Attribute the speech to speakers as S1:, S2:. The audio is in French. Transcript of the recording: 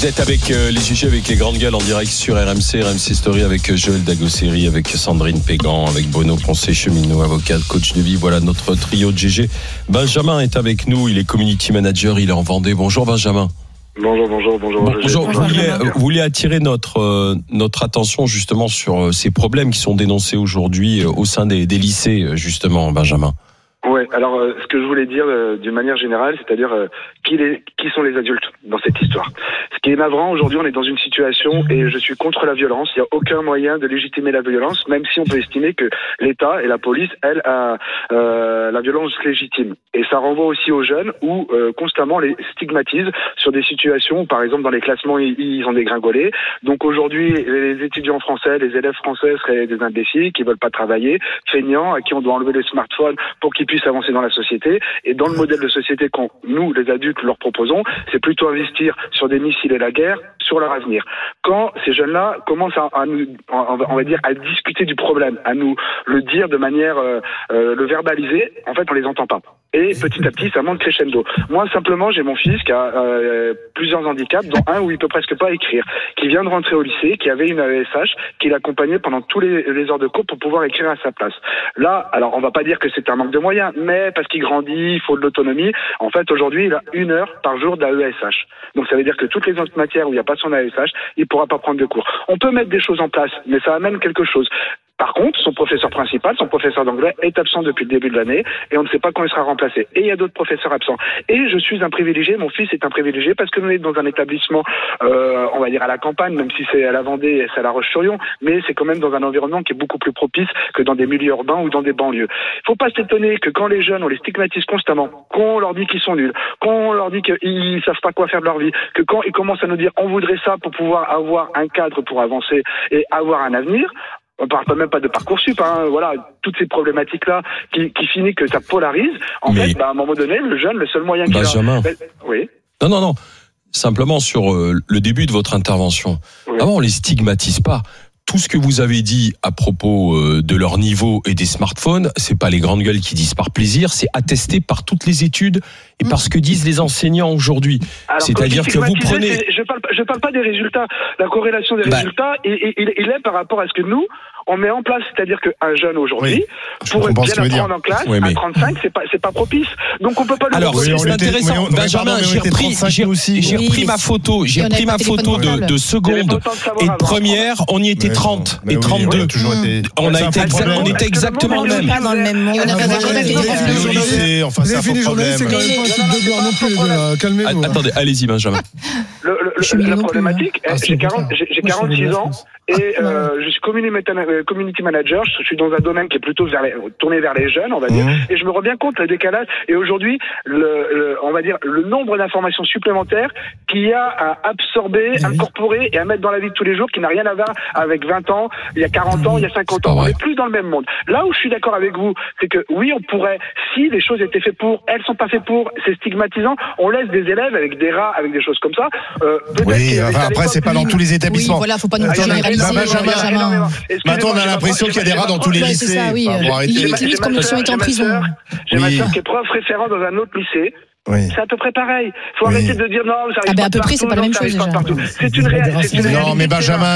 S1: Vous êtes avec les GG, avec les grandes gueules en direct sur RMC Story avec Joël Dagosseri, avec Sandrine Pégan, avec Bruno Poncet, cheminot, avocat, coach de vie. Voilà notre trio de GG. Benjamin est avec nous, il est community manager, il est en Vendée. Bonjour Benjamin.
S2: Bonjour.
S1: Vous voulez attirer notre attention justement sur ces problèmes qui sont dénoncés aujourd'hui au sein des lycées, justement, Benjamin.
S2: Ouais, alors ce que je voulais dire d'une manière générale, c'est-à-dire qui sont les adultes dans cette histoire. Ce qui est navrant, aujourd'hui on est dans une situation et je suis contre la violence, il n'y a aucun moyen de légitimer la violence, même si on peut estimer que l'État et la police, elle, a la violence légitime. Et ça renvoie aussi aux jeunes où constamment on les stigmatise sur des situations où par exemple dans les classements ils ont dégringolé. Donc aujourd'hui les étudiants français, les élèves français seraient des imbéciles qui veulent pas travailler, feignants, à qui on doit enlever les smartphones pour qu'ils puissent avancer dans la société. Et dans le modèle de société qu'on, nous, les adultes, leur proposons, c'est plutôt investir sur des missiles et la guerre, sur leur avenir. Quand ces jeunes-là commencent à nous, on va dire, à discuter du problème, à nous le dire de manière, le verbaliser, en fait, on les entend pas. Et petit à petit, ça monte crescendo. Moi, simplement, j'ai mon fils qui a plusieurs handicaps, dont un où il peut presque pas écrire, qui vient de rentrer au lycée, qui avait une AESH, qui l'accompagnait pendant tous les heures de cours pour pouvoir écrire à sa place. Là, alors, on va pas dire que c'est un manque de moyens, mais parce qu'il grandit, il faut de l'autonomie. En fait, aujourd'hui, il a 1 heure par jour d'AESH. Donc, ça veut dire que toutes les autres matières où il n'y a pas son AESH, il pourra pas prendre de cours. On peut mettre des choses en place, mais ça amène quelque chose. Par contre, son professeur principal, son professeur d'anglais, est absent depuis le début de l'année et on ne sait pas quand il sera remplacé. Et il y a d'autres professeurs absents. Et je suis un privilégié, mon fils est un privilégié parce que nous sommes dans un établissement, on va dire à la campagne, même si c'est à la Vendée et c'est à La Roche-sur-Yon, mais c'est quand même dans un environnement qui est beaucoup plus propice que dans des milieux urbains ou dans des banlieues. Il faut pas s'étonner que quand les jeunes, on les stigmatise constamment, qu'on leur dit qu'ils sont nuls, qu'on leur dit qu'ils savent pas quoi faire de leur vie, que quand ils commencent à nous dire on voudrait ça pour pouvoir avoir un cadre pour avancer et avoir un avenir. On parle même pas de Parcoursup, hein, voilà, toutes ces problématiques-là qui finissent que ça polarise. En fait, à un moment donné, le jeune, le seul moyen qu'il a...
S1: Benjamin.
S2: Oui.
S1: Non. Simplement sur le début de votre intervention.
S2: Oui.
S1: Avant, on les stigmatise pas. Tout ce que vous avez dit à propos de leur niveau et des smartphones, c'est pas les grandes gueules qui disent par plaisir, c'est attesté par toutes les études et par ce que disent les enseignants aujourd'hui.
S2: Alors,
S1: c'est-à-dire que vous prenez...
S2: Je parle pas des résultats. La corrélation des résultats, il est par rapport à ce que nous, on met en place. C'est-à-dire qu'un jeune aujourd'hui, pour bien apprendre en classe, à 35, c'est pas propice. Donc on peut pas le...
S1: Alors, c'est intéressant. Benjamin, j'ai repris ma photo de seconde et de première. On y était 30 et 32. On était exactement le même.
S3: Dans le même monde.
S4: Enfin, c'est un faux problème. Calmez-vous.
S1: Attendez, allez-y, Benjamin.
S2: La problématique, j'ai 46 ans et je suis community manager. Je suis dans un domaine qui est plutôt tourné vers les jeunes, on va dire, et je me rends bien compte le décalage. Et aujourd'hui, on va dire le nombre d'informations supplémentaires qu'il y a à absorber, incorporer et à mettre dans la vie de tous les jours, qui n'a rien à voir avec 20 ans, il y a 40 ans, il y a 50 ans. On n'est plus dans le même monde. Là où je suis d'accord avec vous, c'est que oui, on pourrait, si les choses étaient faites pour, elles sont pas faites pour, c'est stigmatisant. On laisse des élèves avec des rats, avec des choses comme ça.
S4: Oui, après c'est pas dans tous les établissements.
S3: Oui, voilà, faut pas nous généraliser.
S4: Maintenant, on a l'impression qu'il y a des rats dans tous les lycées.
S3: C'est ça, oui. Il utilise comme si on était en prison.
S2: J'ai ma soeur qui est prof référent dans un autre lycée.
S4: Oui.
S2: C'est à peu près pareil. Faut arrêter de dire non, ça arrive pas
S3: à peu près, c'est pas la même chose déjà.
S2: C'est une réalité.
S4: Non, mais Benjamin,